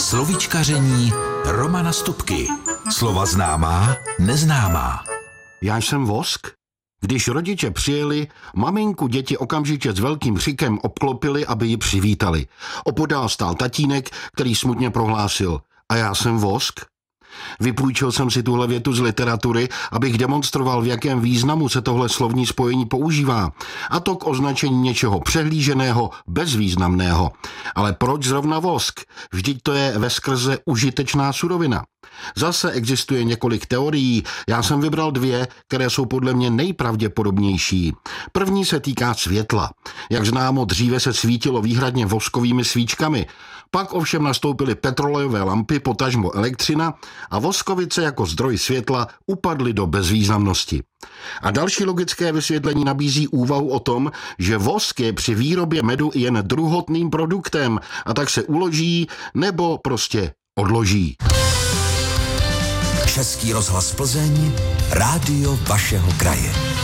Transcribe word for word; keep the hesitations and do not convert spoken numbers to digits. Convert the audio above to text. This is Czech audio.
Slovíčkaření Romana Stupky. Slova známá, neznámá. Já jsem Vosk. Když rodiče přijeli, maminku děti okamžitě s velkým křikem obklopili, aby ji přivítali. Opodál stál tatínek, který smutně prohlásil: a já jsem Vosk. Vypůjčil jsem si tuhle větu z literatury, abych demonstroval, v jakém významu se tohle slovní spojení používá. A to k označení něčeho přehlíženého, bezvýznamného. Ale proč zrovna vosk? Vždyť to je veskrze užitečná surovina. Zase existuje několik teorií, já jsem vybral dvě, které jsou podle mě nejpravděpodobnější. První se týká světla. Jak známo, dříve se svítilo výhradně voskovými svíčkami, pak ovšem nastoupily petrolejové lampy, potažmo elektřina a voskovice jako zdroj světla upadly do bezvýznamnosti. A další logické vysvětlení nabízí úvahu o tom, že vosk je při výrobě medu jen druhotným produktem a tak se uloží nebo prostě odloží. Český rozhlas Plzeň, rádio vašeho kraje.